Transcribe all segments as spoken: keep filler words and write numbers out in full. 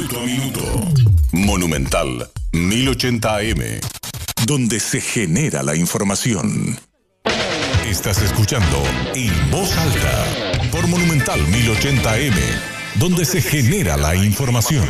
Minuto a minuto. Monumental mil ochenta A M, donde se genera la información. Estás escuchando En Voz Alta por Monumental mil ochenta A M, donde se genera la información.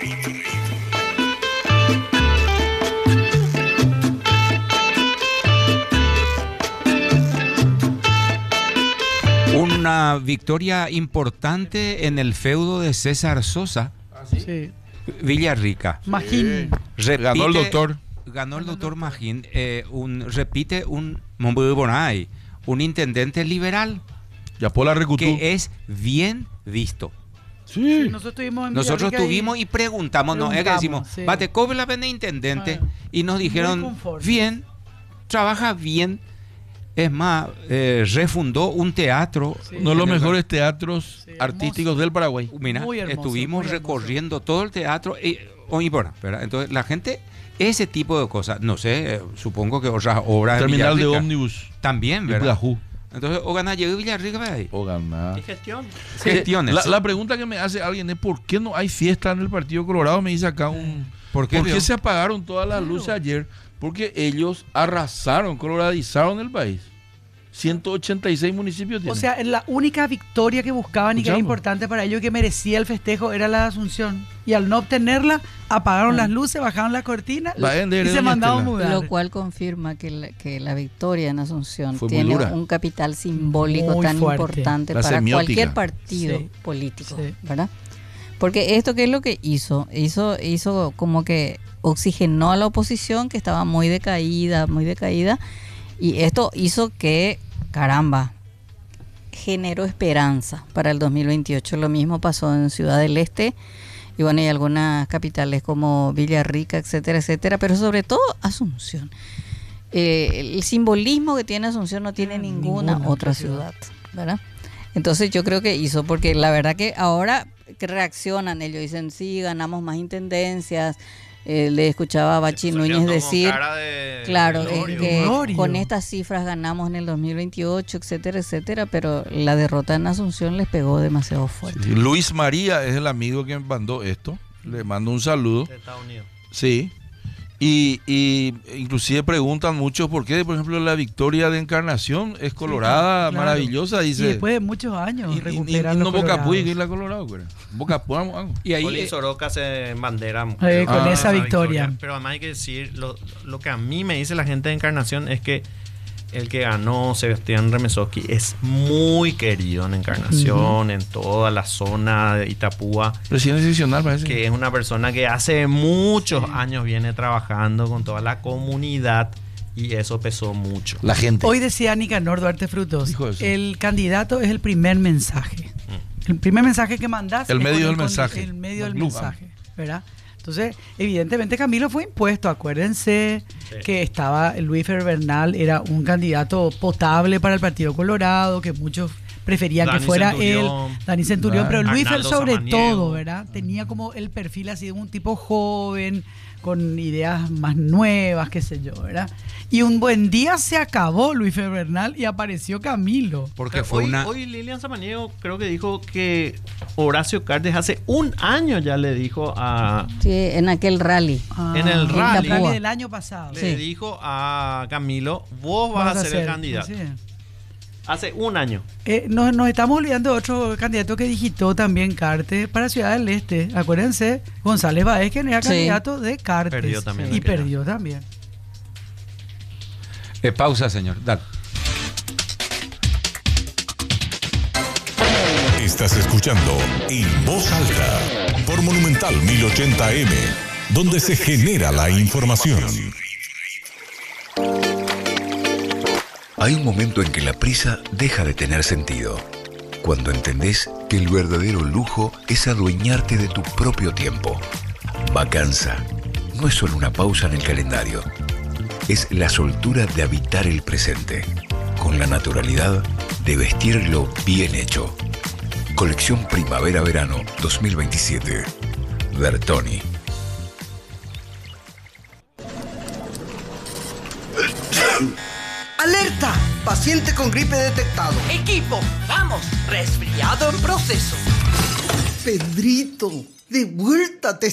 Una victoria importante en el feudo de César Sosa. ¿Ah, sí? Sí. Villarrica. Magín. Repite, ganó el doctor. Ganó el doctor Magín. Eh, un, repite un Montbonay, un intendente liberal. Yapola Recutú. Que es bien visto. Sí. Sí, nosotros tuvimos, en nosotros tuvimos y, y preguntamos, no es que decimos, sí. Bate Cobre la pena intendente, bueno, y nos dijeron, bien, trabaja bien. Es más, eh, refundó un teatro. Sí. Uno de los mejores teatros sí, artísticos del Paraguay. Mira, muy hermoso, estuvimos muy recorriendo todo el teatro. Y, y bueno, ¿verdad? Entonces la gente, ese tipo de cosas, no sé, eh, supongo que otras obras. Terminal de ómnibus. También, ¿verdad? Entonces, o ganar llegó Villarrica, ¿verdad? O ganar. Y gestión. Sí. Gestiones. La, la pregunta que me hace alguien es: ¿por qué no hay fiesta en el Partido Colorado? Me dice acá un. ¿Por qué, ¿Por qué se apagaron todas las luces ayer? Porque ellos arrasaron, coloradizaron el país. ciento ochenta y seis municipios tienen. O sea, la única victoria que buscaban y que era importante para ellos y que merecía el festejo era la de Asunción. Y al no obtenerla, apagaron ah. las luces, bajaron la cortina y se mandaron a mudar. Lo cual confirma que la, que la victoria en Asunción Fue tiene un capital simbólico muy tan fuerte. importante La para semiótica. cualquier partido sí. político, sí. ¿verdad? Porque esto, ¿qué es lo que hizo? Hizo, hizo como que oxigenó a la oposición, que estaba muy decaída, muy decaída, y esto hizo que, caramba, generó esperanza para el dos mil veintiocho. Lo mismo pasó en Ciudad del Este, y bueno, y algunas capitales como Villarrica, etcétera, etcétera, pero sobre todo Asunción. Eh, el simbolismo que tiene Asunción no tiene ninguna, ninguna otra ciudad, ¿verdad? Entonces yo creo que hizo, porque la verdad que ahora que reaccionan, ellos dicen, sí, ganamos más intendencias. Eh, le escuchaba a Bachi Núñez decir, de claro, eh, que Glorio. Con estas cifras ganamos en el dos mil veintiocho, etcétera, etcétera, pero la derrota en Asunción les pegó demasiado fuerte. Sí, Luis María es el amigo que mandó esto, le mando un saludo. De Estados Unidos. Sí. Y, y inclusive preguntan mucho por qué, por ejemplo, la victoria de Encarnación es colorada, sí, claro, maravillosa, dice. Y después de muchos años y, recuperan y, y los no Boca Puig y colorados. la Colorado, güey. Boca Puig, y ahí Oli Soroka se bandera eh, con ah, esa victoria. victoria. Pero además hay que decir, lo, lo que a mí me dice la gente de Encarnación es que el que ganó, Sebastián Remesoski, es muy querido en Encarnación, uh-huh. en toda la zona de Itapúa. Presidente seccional, parece. Que es una persona que hace muchos sí. años viene trabajando con toda la comunidad y eso pesó mucho. La gente. Hoy decía Nicanor Duarte Frutos, el candidato es el primer mensaje. Mm. El primer mensaje que mandas. El medio del con, mensaje. El medio del mensaje, ¿verdad? Entonces, evidentemente Camilo fue impuesto, acuérdense sí. que estaba Luis Bernal, era un candidato potable para el Partido Colorado, que muchos preferían Dani que fuera Centurión, él, Dani Centurión, pero Luis Arnaldo sobre Samaniego. Todo, ¿verdad? Tenía como el perfil así de un tipo joven, con ideas más nuevas, qué sé yo, ¿verdad? Y un buen día se acabó Luis Bernal y apareció Camilo. Porque pero fue hoy, una... hoy Lilian Samaniego creo que dijo que Horacio Cartes hace un año ya le dijo a... Sí, en aquel rally. Ah, en el rally. En el rally del año pasado. Le sí. dijo a Camilo, vos vas, vas a ser, ser el candidato. Sí. Hace un año. Eh, nos, nos estamos olvidando de otro candidato que digitó también Cartes para Ciudad del Este. Acuérdense, González Baez, que era sí. candidato de Cartes. Perdió también. Sí. Y perdió también. Eh, pausa, señor. Dale. Estás escuchando En Voz Alta por Monumental mil ochenta A M, donde se genera la información. Hay un momento en que la prisa deja de tener sentido. Cuando entendés que el verdadero lujo es adueñarte de tu propio tiempo. Vacanza no es solo una pausa en el calendario. Es la soltura de habitar el presente, con la naturalidad de vestirlo bien hecho. Colección Primavera-Verano dos mil veintisiete. Bertoni. ¡Alerta! Paciente con gripe detectado. Equipo, vamos. Resfriado en proceso. Pedrito, de vuelta te